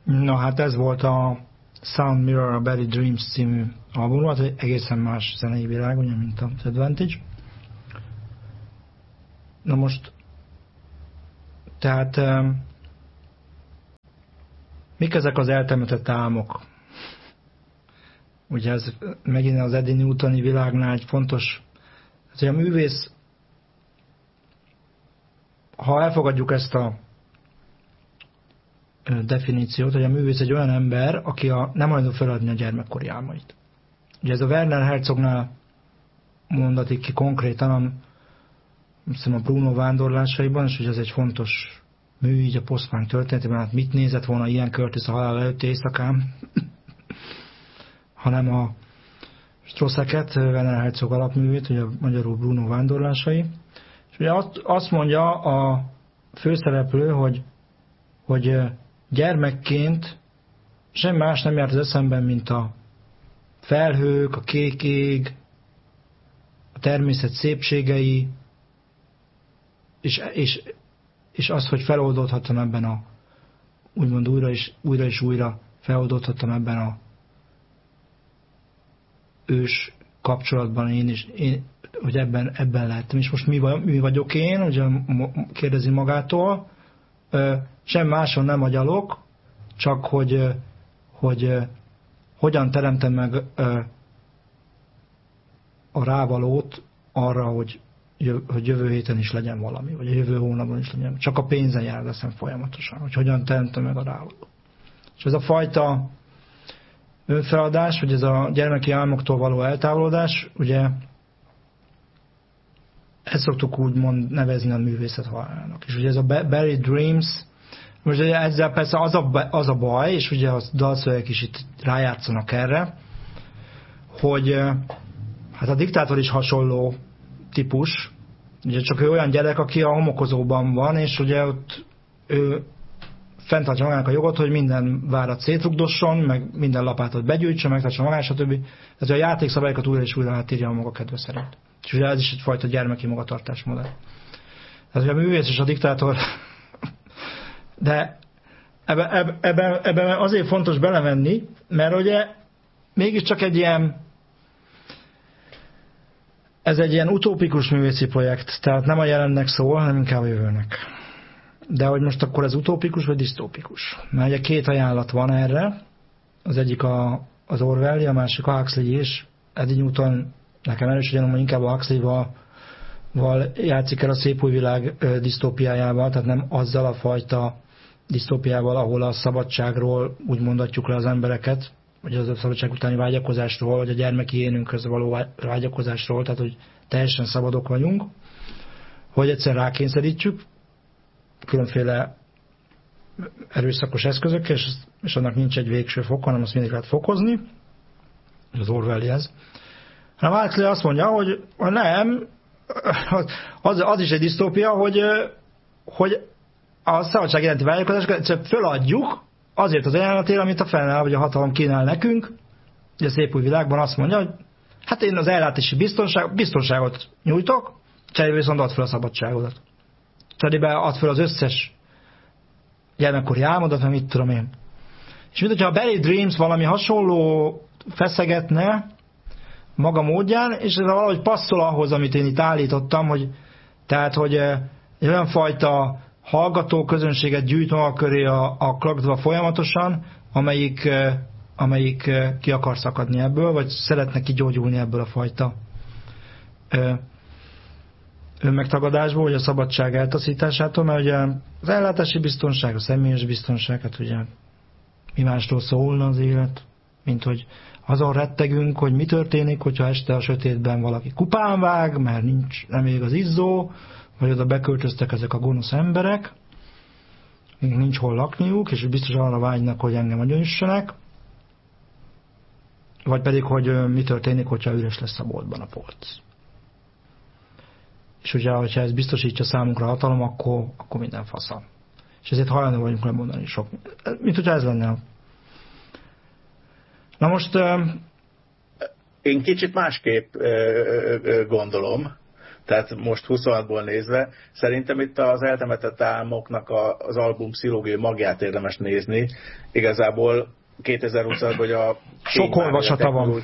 Na hát ez volt a Sound Mirror, a Buried Dreams című album, volt egy egészen más zenei világ, ugye, mint az Advantage. Na most, tehát mik ezek az eltemetett álmok? Ugye ez megint az Eddie Newtoni világnál egy fontos, hogy a művész, ha elfogadjuk ezt a definíciót, hogy a művész egy olyan ember, aki nem hajlandó feladni a gyermekkori álmait. Ugye ez a Werner Herzognál mondatik ki konkrétan, a Bruno vándorlásaiban, és hogy ez egy fontos mű így a post-punk történetében, hát mit nézett volna ilyen Curtis a halál előtti éjszakán, hanem a Stroszeket, Werner Herzog alapművét, ugye magyarul Bruno vándorlásai. És ugye azt mondja a főszereplő, hogy gyermekként semmi más nem járt az eszemben, mint a felhők, a kék ég, a természet szépségei, és az, hogy feloldódhattam ebben a, úgymond újra és újra feloldódhattam ebben a ős kapcsolatban hogy ebben lehettem. És most mi vagyok én, ugye kérdezi magától, sem máson nem agyalok, csak hogy hogyan teremtem meg a rávalót arra, hogy jövő héten is legyen valami, vagy a jövő hónapban is legyen. Csak a pénzen jár leszem folyamatosan, hogy hogyan teremtem meg a rávalót. És ez a fajta önfeladás, vagy ez a gyermeki álmoktól való eltávolodás, ugye ezt szoktuk úgymond nevezni a művészet halálának. És ugye ez a Buried Dreams, most ugye ezzel persze az a baj, és ugye a dalszövegek is itt rájátszanak erre, hogy hát a diktátor is hasonló típus, ugye csak ő olyan gyerek, aki a homokozóban van, és ugye ott ő fenntartja magának a jogot, hogy minden várat szétrugdosson, meg minden lapátot begyűjtsön, megtartsa magát, stb. Ez a játékszabályokat újra és újra átírja a maga kedve szerint. És ugye ez is egyfajta gyermeki magatartásmodell. Tehát, hogy a művész és a diktátor, de ebben azért fontos belemenni, mert ugye mégiscsak ez egy ilyen utópikus művészi projekt, tehát nem a jelennek szól, hanem inkább a jövőnek. De hogy most akkor ez utópikus vagy disztópikus? Mert ugye két ajánlat van erre, az egyik az Orwell, a másik a Huxley, és Eddie Newton nekem erős, hogy inkább a Huxley-val játszik el a szép új világ disztópiájával, tehát nem azzal a fajta disztópiával, ahol a szabadságról úgy mondatjuk le az embereket, vagy az a szabadság utáni vágyakozásról, vagy a gyermeki énünkhöz való vágyakozásról, tehát hogy teljesen szabadok vagyunk, hogy egyszer rákényszerítjük különféle erőszakos eszközökkel, és annak nincs egy végső fok, hanem azt mindig lehet fokozni, az Orwell-i ez. Hanem Huxley azt mondja, hogy nem, az is egy disztópia, hogy a szabadság jelenti vágyakozásokat egyszer föladjuk azért az ajánlatért, amit a fennáll, vagy a hatalom kínál nekünk. Ugye a szép új világban azt mondja, hogy hát én az ellátási biztonságot nyújtok, cserébe viszont add fel a szabadságodat. Cserébe add fel az összes gyermekkori álmodat, mert mit tudom én. És mint hogyha a Buried Dreams valami hasonló feszegetne maga módján, és ez valahogy passzol ahhoz, amit én itt állítottam, hogy egy olyan fajta hallgató közönséget gyűjt maga köré a klakdva folyamatosan, amelyik ki akar szakadni ebből, vagy szeretne kigyógyulni ebből a fajta önmegtagadásból, vagy a szabadság eltaszításától, mert ugye az ellátási biztonság, a személyes biztonság, hát ugye mi másról szólna az élet, mint hogy azon rettegünk, hogy mi történik, hogyha este a sötétben valaki kupán vág, mert nem ég az izzó, vagy oda beköltöztek ezek a gonosz emberek, nincs hol lakniuk, és biztos arra vágynak, hogy engem agyonüssenek, vagy pedig, hogy mi történik, hogyha üres lesz a boltban a polc. És ugye, hogyha ez biztosítja számunkra a hatalom, akkor minden faszal. És ezért hajlandó vagyunk lemondani sok. Mint hogyha ez lenne. Na most... Én kicsit másképp gondolom, Tehát most 26-ból nézve, szerintem itt az Eltemetett álmoknak az album pszichológiai magját érdemes nézni. Igazából 2020-ban, hogy a sok olvasata van.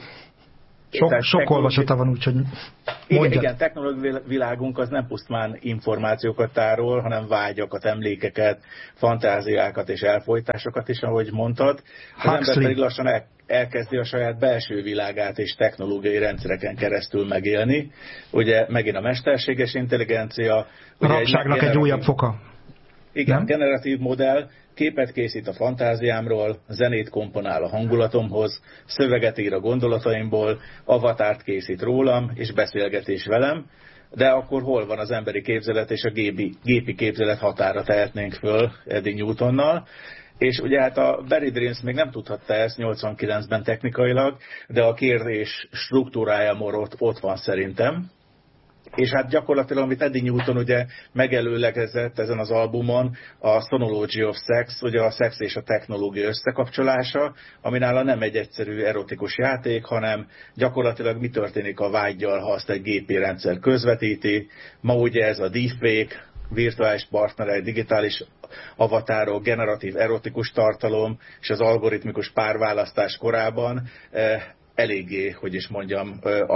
Sok olvasata van, úgyhogy igen, technológiai világunk az nem pusztán információkat tárol, hanem vágyakat, emlékeket, fantáziákat és elfojtásokat is, ahogy mondtad. Az ember pedig lassan elkezdi a saját belső világát és technológiai rendszereken keresztül megélni. Ugye megint a mesterséges intelligencia. A rabságnak egy újabb foka. Igen, nem? Generatív modell képet készít a fantáziámról, zenét komponál a hangulatomhoz, szöveget ír a gondolataimból, avatárt készít rólam, és beszélgetés velem, de akkor hol van az emberi képzelet és a gépi képzelet határa tehetnénk föl Eddie Newtonnal. És ugye hát a Buried Dreams még nem tudhatta ezt 89-ben technikailag, de a kérdés struktúrája ott van szerintem. És hát gyakorlatilag, amit Eddie Newton ugye megelőlegezett ezen az albumon, a Sonology of Sex, ugye a szex és a technológia összekapcsolása, ami nála nem egy egyszerű erotikus játék, hanem gyakorlatilag mi történik a vággyal, ha azt egy gépi rendszer közvetíti. Ma ugye ez a deepfake, virtuális partnerek, digitális avatárok, generatív erotikus tartalom és az algoritmikus párválasztás korában eléggé, hogy is mondjam,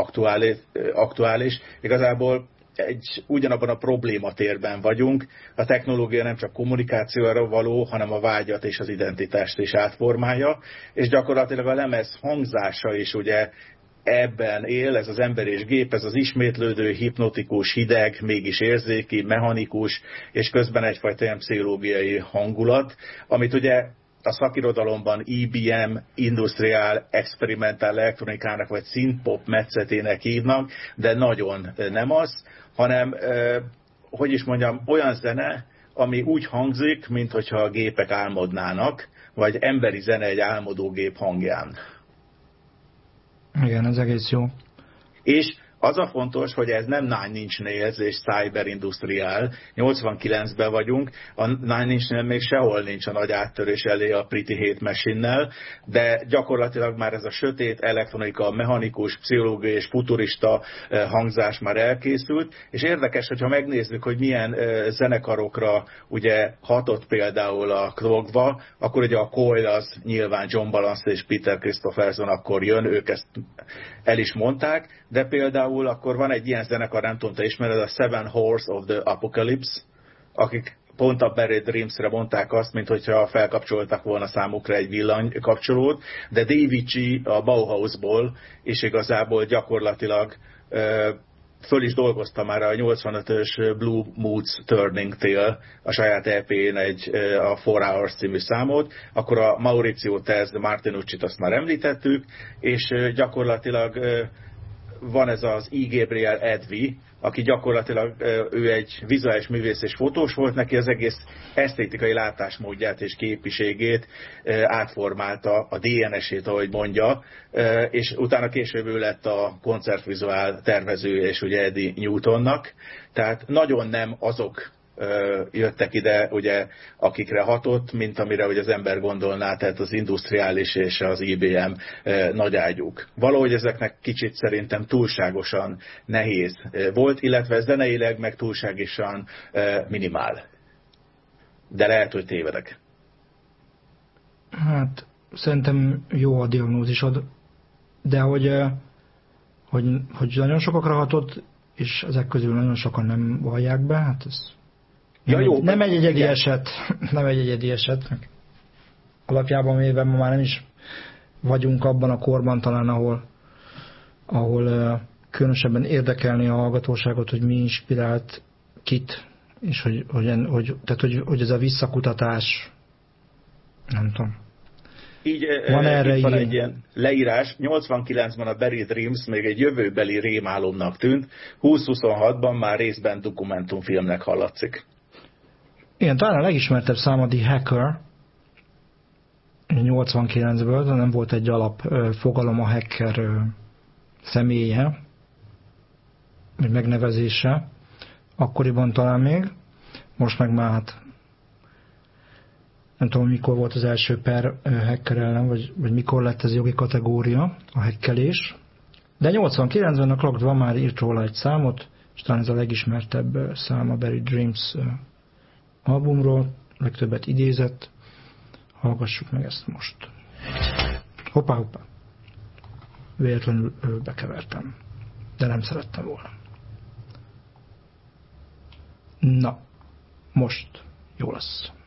aktuális. Igazából ugyanabban a problématérben vagyunk. A technológia nem csak kommunikációra való, hanem a vágyat és az identitást is átformálja, és gyakorlatilag a lemez hangzása is ugye ebben él, ez az ember és gép, ez az ismétlődő, hipnotikus, hideg, mégis érzéki, mechanikus, és közben egyfajta ilyen pszichológiai hangulat, amit ugye a szakirodalomban IBM, Industrial Experimental Elektronikának, vagy synthpop metszetének hívnak, de nagyon nem az, hanem, hogy is mondjam, olyan zene, ami úgy hangzik, minthogyha a gépek álmodnának, vagy emberi zene egy álmodógép hangján. Igen, ez egész jó. És az a fontos, hogy ez nem Nine Inch Nails és Cyber Industrial. 89-ben vagyunk, a Nine Inch Nails még sehol nincs a nagy áttörés elé a Pretty Hate Machine-nel, de gyakorlatilag már ez a sötét, elektronika, mechanikus, pszichológiai és futurista hangzás már elkészült, és érdekes, hogyha megnézzük, hogy milyen zenekarokra ugye hatott például a Krogva, akkor ugye a Coil az nyilván John Balance és Peter Christopherson akkor jön, ők ezt el is mondták, de például akkor van egy ilyen zenekar, nem tudom, te ismered, a Seven Horse of the Apocalypse, akik pont a Buried Dreams-re mondták azt, mint hogyha felkapcsoltak volna számukra egy villanykapcsolót, de David G. a Bauhausból, és igazából gyakorlatilag föl is dolgozta már a 85-ös Blue Moods Turning Tail, a saját EP-n a 4 Hours című számot, akkor a Maurizio Terz, Martinucci-t azt már említettük, és gyakorlatilag van ez az E. Gabriel Edvi, aki gyakorlatilag ő egy vizuális művész és fotós volt, neki az egész esztétikai látásmódját és képiségét átformálta, a DNS-ét, ahogy mondja, és utána később ő lett a koncertvizuál tervezője és ugye Eddie Newtonnak, tehát nagyon nem azok jöttek ide, ugye, akikre hatott, mint amire ugye az ember gondolná, tehát az industriális és az IBM nagyágyúk. Valahogy ezeknek kicsit szerintem túlságosan nehéz volt, illetve zeneileg meg túlságosan minimál. De lehet, hogy tévedek. Hát szerintem jó a diagnózisod, de hogy nagyon sokakra hatott, és ezek közül nagyon sokan nem vallják be, hát ez nem egy egyedi eset, nem egy egyedi eset. Alapjában véve ma már nem is vagyunk abban a korban talán, ahol különösebben érdekelni a hallgatóságot, hogy mi inspirált kit, és hogy ez a visszakutatás, nem tudom. Így van erre van egy ilyen leírás. 89-ben a Buried Dreams még egy jövőbeli rémálomnak tűnt, 2026-ban már részben dokumentumfilmnek hallatszik. Igen, talán a legismertebb szám a The Hacker 89-ből, de nem volt egy alapfogalom a hacker személye, vagy megnevezése. Akkoriban talán még, most meg már hát nem tudom, mikor volt az első per hacker ellen, vagy mikor lett ez jogi kategória, a hackelés. De 89-ben a Clocked van már írt róla egy számot, és talán ez a legismertebb szám a Buried Dreams albumról, legtöbbet idézett. Hallgassuk meg ezt most. Hoppá. Véletlenül bekevertem, de nem szerettem volna. Na, most jó lesz.